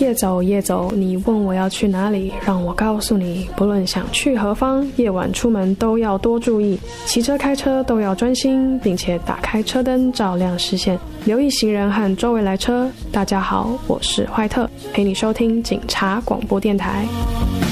夜走夜走，你问我要去哪里，让我告诉你，不论想去何方，夜晚出门都要多注意，骑车开车都要专心，并且打开车灯照亮视线，留意行人和周围来车。大家好，我是坏特，陪你收听警察广播电台。